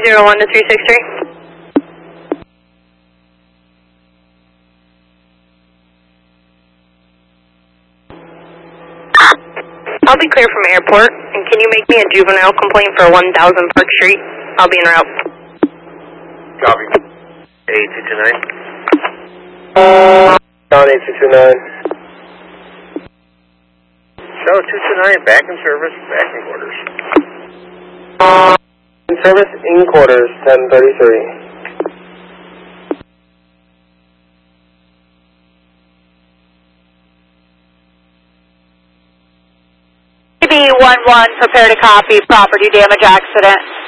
301 to 363. I'll be clear from airport, and can you make me a juvenile complaint for 1000 Park Street? I'll be en route. Copy. 8229. Down 8229. Show 229, back in service, back in quarters. In service, in quarters, 1033. B11, prepare to copy, property damage accident.